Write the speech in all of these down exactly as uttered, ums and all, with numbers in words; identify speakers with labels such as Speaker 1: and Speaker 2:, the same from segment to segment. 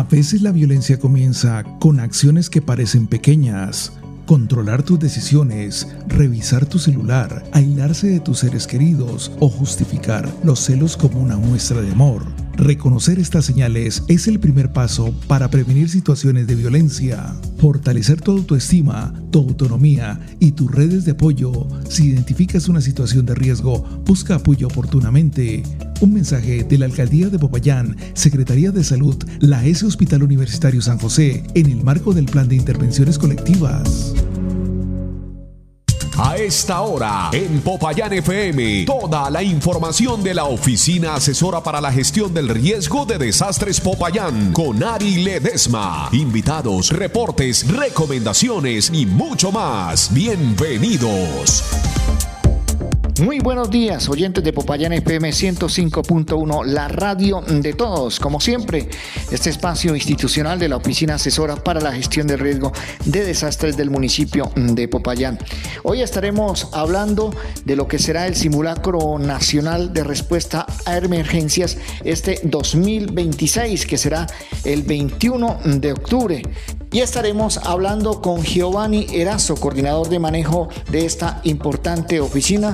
Speaker 1: veces la violencia comienza con acciones que parecen pequeñas. Controlar tus decisiones, revisar tu celular, aislarse de tus seres queridos o justificar los celos como una muestra de amor. Reconocer estas señales es el primer paso para prevenir situaciones de violencia. Fortalecer tu autoestima, tu autonomía y tus redes de apoyo. Si identificas una situación de riesgo, busca apoyo oportunamente. Un mensaje de la Alcaldía de Popayán, Secretaría de Salud, la E S Hospital Universitario San José, en el marco del Plan de Intervenciones Colectivas.
Speaker 2: A esta hora, en Popayán F M, toda la información de la Oficina Asesora para la Gestión del Riesgo de Desastres Popayán, con Ari Ledesma. Invitados, reportes, recomendaciones y mucho más. Bienvenidos.
Speaker 3: Muy buenos días, oyentes de Popayán F M ciento cinco punto uno, la radio de todos. Como siempre, este espacio institucional de la Oficina Asesora para la Gestión del Riesgo de Desastres del municipio de Popayán. Hoy estaremos hablando de lo que será el Simulacro Nacional de Respuesta a Emergencias este dos mil veintiséis, que será el veintiuno de octubre. Y estaremos hablando con Giovanni Erazo, coordinador de manejo de esta importante oficina,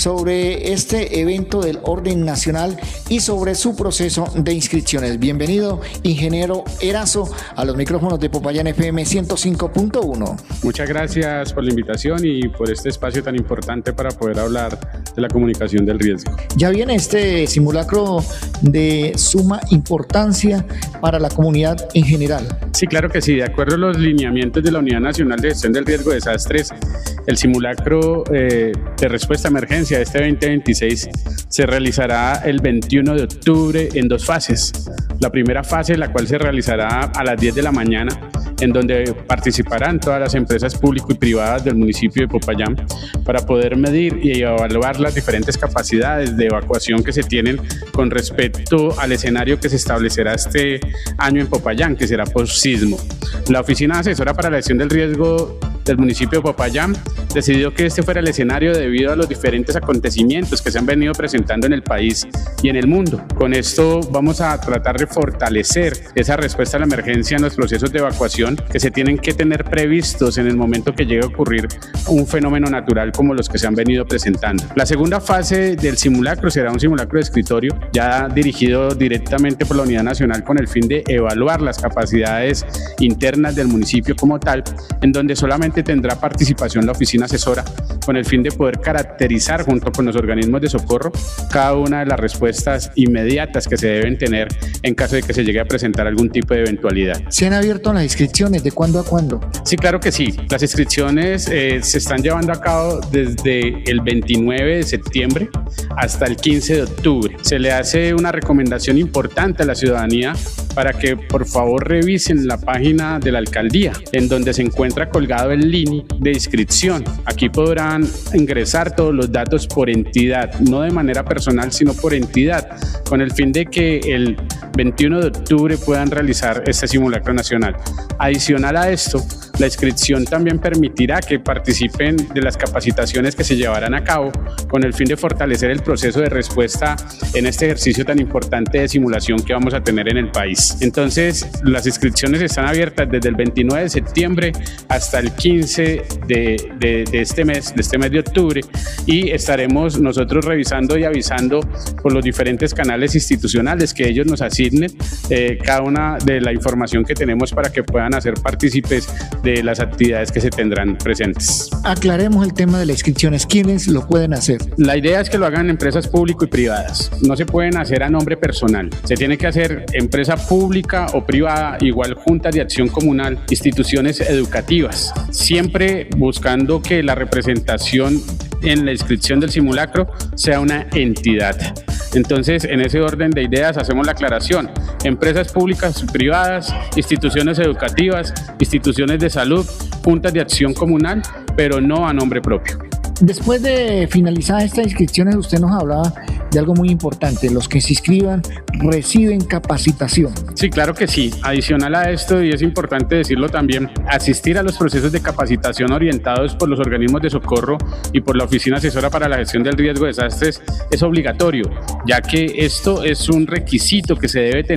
Speaker 3: sobre este evento del orden nacional y sobre su proceso de inscripciones. Bienvenido, ingeniero Erazo, a los micrófonos de Popayán F M ciento cinco punto uno.
Speaker 4: Muchas gracias por la invitación y por este espacio tan importante para poder hablar de la comunicación del riesgo.
Speaker 3: Ya viene este simulacro de suma importancia para la comunidad en general.
Speaker 4: Sí, claro que sí. De acuerdo a los lineamientos de la Unidad Nacional de Gestión del Riesgo de Desastres, el simulacro eh, de respuesta a emergencia de este veinte veintiséis se realizará el veintiuno de octubre en dos fases. La primera fase, la cual se realizará a las diez de la mañana, en donde participarán todas las empresas públicas y privadas del municipio de Popayán para poder medir y evaluar las diferentes capacidades de evacuación que se tienen con respecto al escenario que se establecerá este año en Popayán, que será post-sismo. La Oficina Asesora para la Gestión del Riesgo del municipio de Popayán decidió que este fuera el escenario debido a los diferentes acontecimientos que se han venido presentando en el país y en el mundo. Con esto vamos a tratar de fortalecer esa respuesta a la emergencia en los procesos de evacuación que se tienen que tener previstos en el momento que llegue a ocurrir un fenómeno natural como los que se han venido presentando. La segunda fase del simulacro será un simulacro de escritorio ya dirigido directamente por la Unidad Nacional con el fin de evaluar las capacidades internas del municipio como tal, en donde solamente tendrá participación la oficina asesora con el fin de poder caracterizar junto con los organismos de socorro cada una de las respuestas inmediatas que se deben tener en caso de que se llegue a presentar algún tipo de eventualidad.
Speaker 3: ¿Se han abierto las inscripciones? ¿De cuándo a cuándo?
Speaker 4: Sí, claro que sí. Las inscripciones eh, se están llevando a cabo desde el veintinueve de septiembre hasta el quince de octubre. Se le hace una recomendación importante a la ciudadanía para que por favor revisen la página de la alcaldía, en donde se encuentra colgado el link de inscripción. Aquí podrán ingresar todos los datos por entidad, no de manera personal, sino por entidad, con el fin de que el veintiuno de octubre puedan realizar este simulacro nacional. Adicional a esto, la inscripción también permitirá que participen de las capacitaciones que se llevarán a cabo con el fin de fortalecer el proceso de respuesta en este ejercicio tan importante de simulación que vamos a tener en el país. Entonces, las inscripciones están abiertas desde el veintinueve de septiembre hasta el quince de, de, de este mes, de este mes de octubre, y estaremos nosotros revisando y avisando por los diferentes canales institucionales que ellos nos asignen eh, cada una de la información que tenemos para que puedan hacer partícipes de las actividades que se tendrán presentes.
Speaker 3: Aclaremos el tema de las inscripciones. ¿Quiénes lo pueden hacer?
Speaker 4: La idea es que lo hagan empresas públicas y privadas. No se pueden hacer a nombre personal. Se tiene que hacer empresa pública o privada, igual juntas de acción comunal, instituciones educativas, siempre buscando que la representación en la inscripción del simulacro sea una entidad. Entonces, en ese orden de ideas hacemos la aclaración: empresas públicas y privadas, instituciones educativas, instituciones de salud, juntas de acción comunal, pero no a nombre propio.
Speaker 3: Después de finalizar estas inscripciones, usted nos hablaba de algo muy importante: los que se inscriban reciben capacitación.
Speaker 4: Sí, claro que sí. Adicional a esto, y es importante decirlo también, asistir a los procesos de capacitación orientados por los organismos de socorro y por la Oficina Asesora para la Gestión del Riesgo de Desastres es obligatorio, ya que esto es un requisito que se debe tener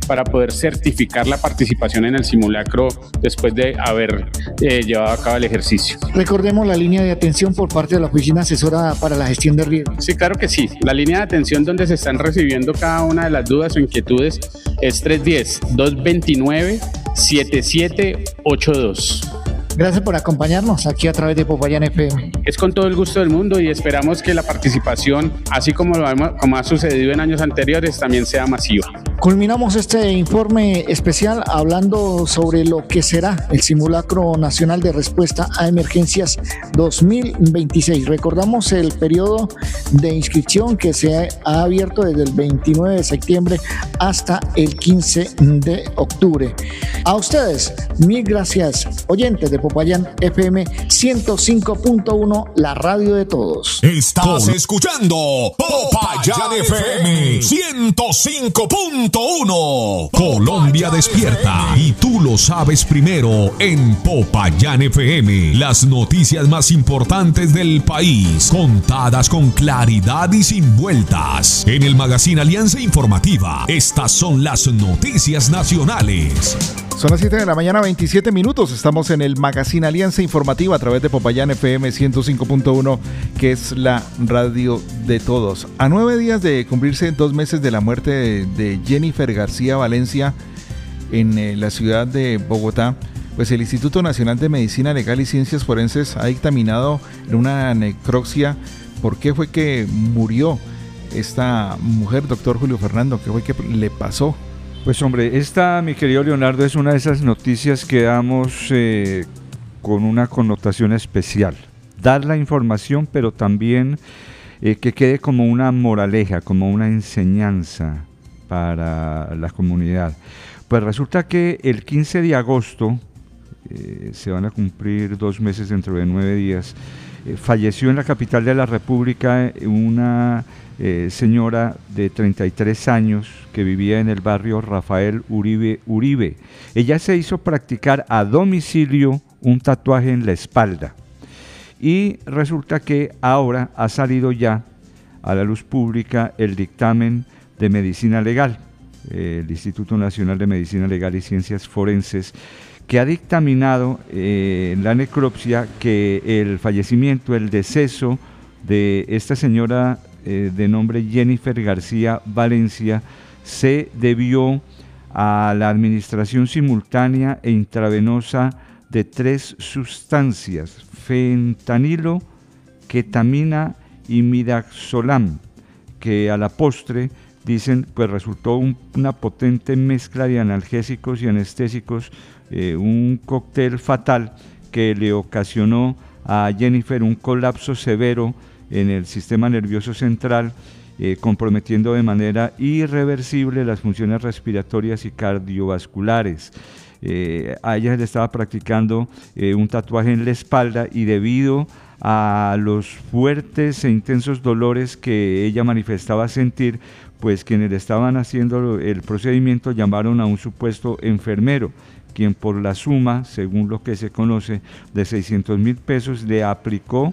Speaker 4: para poder certificar la participación en el simulacro después de haber eh, llevado a cabo el ejercicio.
Speaker 3: Recordemos la línea de atención por parte de la Oficina Asesora para la Gestión de Riesgo.
Speaker 4: Sí, claro que sí. La línea de atención donde se están recibiendo cada una de las dudas o inquietudes es tres uno cero, dos dos nueve, siete siete ocho dos.
Speaker 3: Gracias por acompañarnos aquí a través de Popayán F M.
Speaker 4: Es con todo el gusto del mundo y esperamos que la participación, así como, lo hemos, como ha sucedido en años anteriores, también sea masiva.
Speaker 3: Culminamos este informe especial hablando sobre lo que será el Simulacro Nacional de Respuesta a Emergencias dos mil veintiséis. Recordamos el periodo de inscripción que se ha abierto desde el veintinueve de septiembre hasta el quince de octubre. A ustedes, mil gracias, oyentes de Popayán F M ciento cinco punto uno, la radio de todos.
Speaker 2: Estás Con... escuchando Popayán F M ciento cinco punto uno. Colombia despierta y tú lo sabes primero en Popayán F M. Las noticias más importantes del país, contadas con claridad y sin vueltas. En el Magazine Alianza Informativa, estas son las noticias nacionales.
Speaker 1: Son las siete de la mañana, veintisiete minutos. Estamos en el Magazine Alianza Informativa a través de Popayán F M ciento cinco punto uno, que es la radio de todos. A nueve días de cumplirse dos meses de la muerte de, de Jennifer García Valencia en eh, la ciudad de Bogotá, pues el Instituto Nacional de Medicina Legal y Ciencias Forenses ha dictaminado en una necropsia por qué fue que murió esta mujer, doctor Julio Fernando, qué fue que le pasó.
Speaker 5: Pues hombre, esta, mi querido Leonardo, es una de esas noticias que damos eh, con una connotación especial. Dar la información, pero también eh, que quede como una moraleja, como una enseñanza para la comunidad. Pues resulta que el quince de agosto, eh, se van a cumplir dos meses dentro de nueve días, eh, falleció en la capital de la República una Eh, señora de treinta y tres años que vivía en el barrio Rafael Uribe Uribe. Ella se hizo practicar a domicilio un tatuaje en la espalda y resulta que ahora ha salido ya a la luz pública el dictamen de medicina legal, eh, el Instituto Nacional de Medicina Legal y Ciencias Forenses, que ha dictaminado eh, en la necropsia que el fallecimiento, el deceso de esta señora eh, de nombre Jennifer García Valencia se debió a la administración simultánea e intravenosa de tres sustancias: fentanilo, ketamina y midazolam, que a la postre, dicen, pues resultó un, una potente mezcla de analgésicos y anestésicos, eh, un cóctel fatal que le ocasionó a Jennifer un colapso severo en el sistema nervioso central, eh, comprometiendo de manera irreversible las funciones respiratorias y cardiovasculares. Eh, a ella se le estaba practicando eh, un tatuaje en la espalda y debido a los fuertes e intensos dolores que ella manifestaba sentir, pues quienes le estaban haciendo el procedimiento llamaron a un supuesto enfermero, quien por la suma, según lo que se conoce, de seiscientos mil pesos le aplicó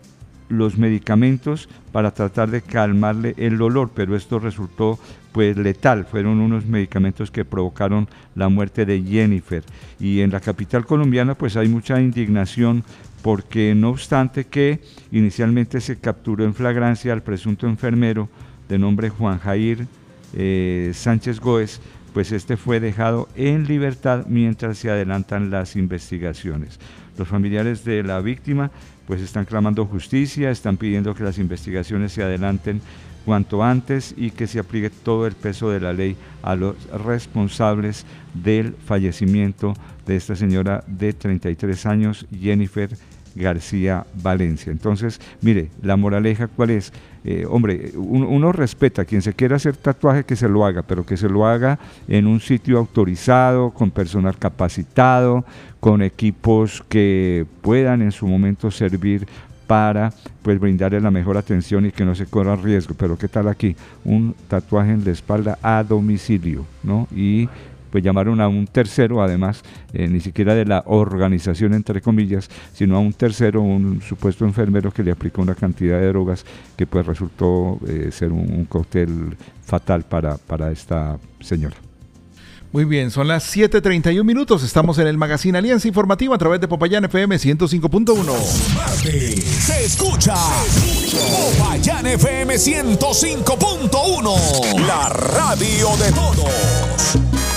Speaker 5: los medicamentos para tratar de calmarle el dolor, pero esto resultó pues letal. Fueron unos medicamentos que provocaron la muerte de Jennifer. Y en la capital colombiana pues hay mucha indignación, porque no obstante que inicialmente se capturó en flagrancia al presunto enfermero de nombre Juan Jair eh, Sánchez Góez, pues este fue dejado en libertad mientras se adelantan las investigaciones. Los familiares de la víctima pues están clamando justicia, están pidiendo que las investigaciones se adelanten cuanto antes y que se aplique todo el peso de la ley a los responsables del fallecimiento de esta señora de treinta y tres años, Jennifer García Valencia. Entonces, mire, la moraleja ¿cuál es? Eh, hombre, uno, uno respeta a quien se quiera hacer tatuaje, que se lo haga, pero que se lo haga en un sitio autorizado, con personal capacitado, con equipos que puedan en su momento servir para pues brindarle la mejor atención y que no se corra riesgo. Pero ¿qué tal aquí? Un tatuaje en la espalda a domicilio, ¿no? Y pues llamaron a un tercero, además, eh, ni siquiera de la organización, entre comillas, sino a un tercero, un supuesto enfermero que le aplicó una cantidad de drogas que pues resultó eh, ser un, un cóctel fatal para, para esta señora.
Speaker 6: Muy bien, son las siete treinta y un minutos. Estamos en el Magazine Alianza Informativa a través de Popayán F M ciento cinco punto uno.
Speaker 2: Se escucha Popayán F M ciento cinco punto uno, la radio de todos.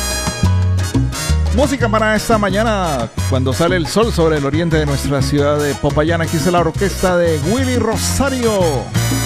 Speaker 6: Música para esta mañana, cuando sale el sol sobre el oriente de nuestra ciudad de Popayán. Aquí está la orquesta de Willy Rosario.